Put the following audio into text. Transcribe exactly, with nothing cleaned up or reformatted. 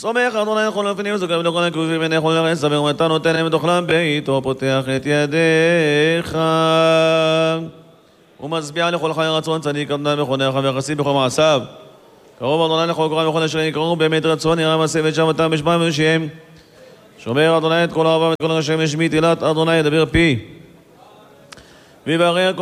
סומך אדוני לכל לפנים וזוכר ולכל הכרובים ונכון לרס ואתה נותן להם תאכלם ביתו פותח את ידיך ומצביע לכל חי רצון צדיק אדוני וחונך ויחסי בכל מעשיו קרוב אדוני לכל קורא וכל אשר יקראו באמת רצון יראה מעשה ואת שבתם משמע ושם שומר אדוני את כל אהבה ואת כל רשם משמי תהילת אדוני ידבר פי ויברר